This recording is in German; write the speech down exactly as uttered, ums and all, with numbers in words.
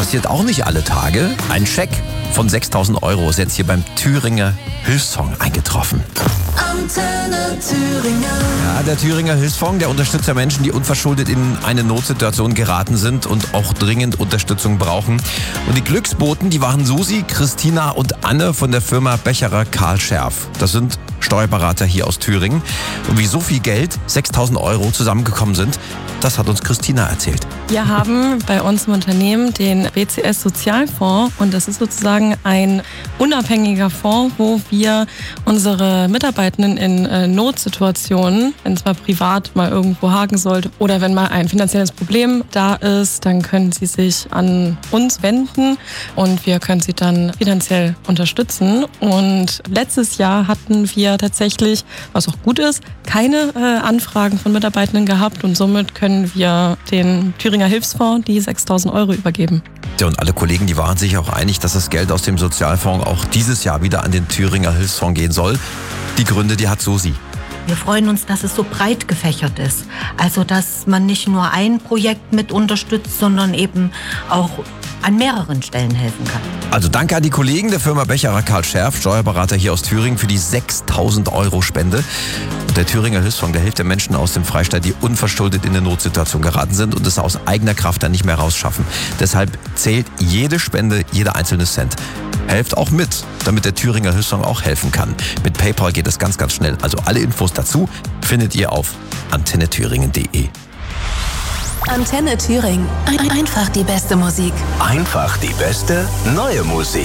passiert auch nicht alle Tage. Ein Scheck von sechstausend Euro ist jetzt hier beim Thüringer Hilfsfonds eingetroffen. Antenne Thüringen. Ja, der Thüringer Hilfsfonds, der unterstützt ja Menschen, die unverschuldet in eine Notsituation geraten sind und auch dringend Unterstützung brauchen. Und die Glücksboten, die waren Susi, Christina und Anne von der Firma Becherer Karl Scherf. Das sind Steuerberater hier aus Thüringen. Und wie so viel Geld, sechstausend Euro, zusammengekommen sind, das hat uns Christina erzählt. Wir haben bei uns im Unternehmen den B C S Sozialfonds und das ist sozusagen ein unabhängiger Fonds, wo wir unsere Mitarbeitenden in äh, Notsituationen, wenn es mal privat mal irgendwo haken sollte oder wenn mal ein finanzielles Problem da ist, dann können sie sich an uns wenden und wir können sie dann finanziell unterstützen. Und letztes Jahr hatten wir tatsächlich, was auch gut ist, keine äh, Anfragen von Mitarbeitenden gehabt und somit können wir den Thüringer Hilfsfonds die sechstausend Euro übergeben. Ja, und alle Kollegen, die waren sich auch einig, dass das Geld aus dem Sozialfonds auch dieses Jahr wieder an den Thüringer Hilfsfonds gehen soll. Die Gründe, die hat Susi. Wir freuen uns, dass es so breit gefächert ist. Also, dass man nicht nur ein Projekt mit unterstützt, sondern eben auch an mehreren Stellen helfen kann. Also danke an die Kollegen der Firma Becherer Karl Scherf, Steuerberater hier aus Thüringen, für die sechstausend Euro Spende. Und der Thüringer Hilfsfonds, der hilft den Menschen aus dem Freistaat, die unverschuldet in eine Notsituation geraten sind und es aus eigener Kraft dann nicht mehr rausschaffen. Deshalb zählt jede Spende, jeder einzelne Cent. Helft auch mit, damit der Thüringer Hilfsfonds auch helfen kann. Mit PayPal geht das ganz, ganz schnell. Also alle Infos dazu findet ihr auf antenne thüringen punkt de. Antenne Thüringen. Ein- Einfach die beste Musik. Einfach die beste neue Musik.